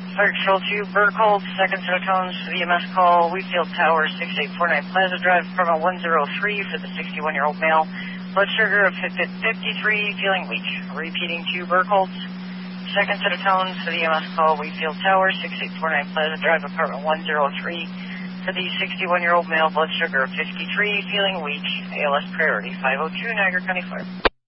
Fire Control 2, Burkhold, second set of tones for the EMS call, Wheatfield Tower, 6849 Plaza Drive, Department 103 for the 61-year-old male. Blood sugar of 53, feeling weak. Repeating 2, Burkholds. Second set of tones for the EMS call, Wheatfield Tower, 6849 Plaza Drive, Apartment 103 for the 61-year-old male. Blood sugar of 53, feeling weak. ALS priority, 502 Niagara County Fire.